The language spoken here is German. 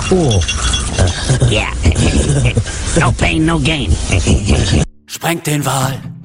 Oh. Yeah. No pain, no gain. Sprengt den Wal.